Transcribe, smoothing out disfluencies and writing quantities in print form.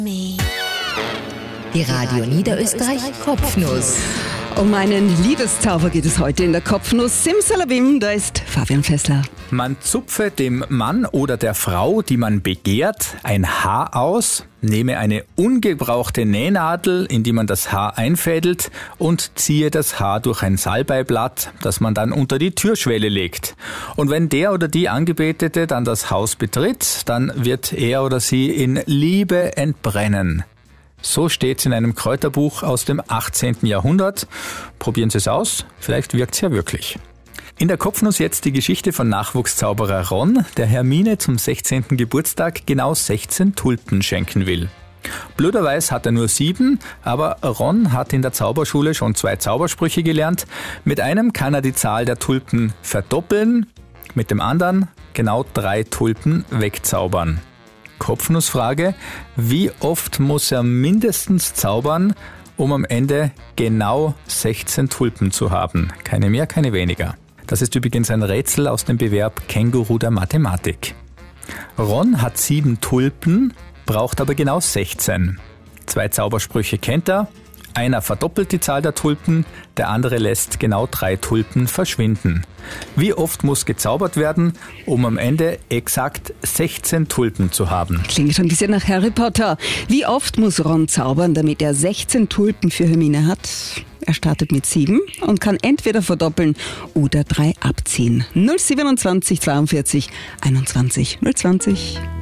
Die Radio Niederösterreich Kopfnuss. Um einen Liebeszauber geht es heute in der Kopfnuss. Simsalabim, da ist Fabian Fessler. Man zupfe dem Mann oder der Frau, die man begehrt, ein Haar aus, nehme eine ungebrauchte Nähnadel, in die man das Haar einfädelt und ziehe das Haar durch ein Salbeiblatt, das man dann unter die Türschwelle legt. Und wenn der oder die Angebetete dann das Haus betritt, dann wird er oder sie in Liebe entbrennen. So steht's in einem Kräuterbuch aus dem 18. Jahrhundert. Probieren Sie es aus, vielleicht wirkt's ja wirklich. In der Kopfnuss jetzt die Geschichte von Nachwuchszauberer Ron, der Hermine zum 16. Geburtstag genau 16 Tulpen schenken will. Blöderweise hat er nur 7, aber Ron hat in der Zauberschule schon 2 Zaubersprüche gelernt. Mit einem kann er die Zahl der Tulpen verdoppeln, mit dem anderen genau 3 Tulpen wegzaubern. Kopfnussfrage: Wie oft muss er mindestens zaubern, um am Ende genau 16 Tulpen zu haben? Keine mehr, keine weniger. Das ist übrigens ein Rätsel aus dem Bewerb Känguru der Mathematik. Ron hat 7 Tulpen, braucht aber genau 16. 2 Zaubersprüche kennt er. Einer verdoppelt die Zahl der Tulpen, der andere lässt genau 3 Tulpen verschwinden. Wie oft muss gezaubert werden, um am Ende exakt 16 Tulpen zu haben? Klingt schon ein bisschen nach Harry Potter. Wie oft muss Ron zaubern, damit er 16 Tulpen für Hermine hat? Er startet mit 7 und kann entweder verdoppeln oder 3 abziehen. 027 42 21 020.